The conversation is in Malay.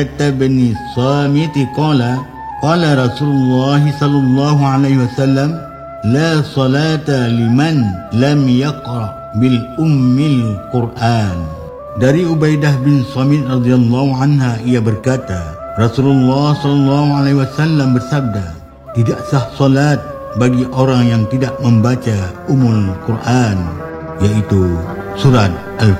bin Samit qala Rasulullah sallallahu alaihi wasallam la salata liman lam yaqra bil ummil Quran. Dari Ubaidah bin Samit radhiyallahu anha, ia berkata, Rasulullah sallallahu alaihi wasallam bersabda, tidak sah solat bagi orang yang tidak membaca Ummul Quran, yaitu surat Al-Fatihah.